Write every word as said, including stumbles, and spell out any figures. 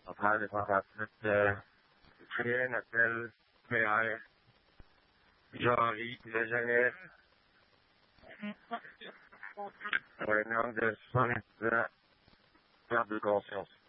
On prend les fantastiques, euh, créer notre belle P R. Jean-Henri, le jeunesse. Un homme de soixante-dix ans, perte de conscience.